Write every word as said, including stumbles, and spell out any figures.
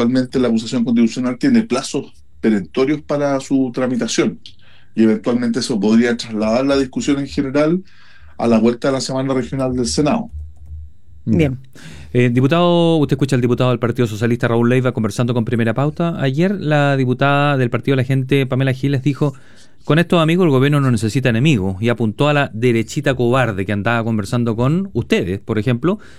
actualmente la acusación constitucional tiene plazos perentorios para su tramitación y eventualmente eso podría trasladar la discusión en general a la vuelta de la semana regional del Senado. Ya. Bien. Eh, diputado, usted escucha al diputado del Partido Socialista Raúl Leiva conversando con Primera Pauta. Ayer la diputada del Partido de la Gente, Pamela Giles, dijo: con estos amigos el gobierno no necesita enemigos, y apuntó a la derechita cobarde que andaba conversando con ustedes, por ejemplo,